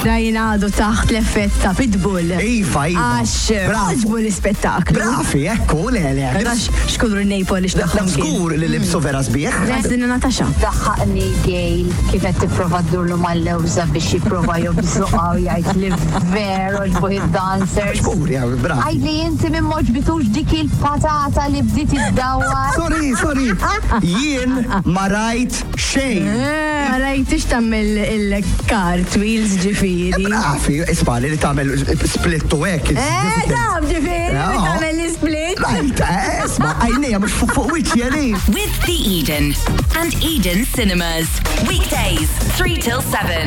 Rajna għadu taħt l-effett ta' Pitbull. Iva. Għax, għaġbu l-spettaklu. Brafi, ekku, le. Għax, xkudru n-Napoli xtaħħom. Skur li libsu vera sbieħ. Għazdina Natasha. Daħħaqni Gail kifet t-prova d-durlu mal-lewza biex jiprofa jobżuqa u jgħid li veru ġbuħi dancers. Skur, brafi. Għajli jinti minn moġbitux dik il-patata li bdiet id-dawar. Sorry. Jien ma rajt xejn. Rajtix tammel il-cartwheels ġifiri. Brafi, isbali li tamel splittu ek. Dam ġifiri, tammel l-split. Rajt, isma, għajnija mux fuq wiċċi għali. With The Eden and Eden Cinemas. Weekdays, 3 till 7.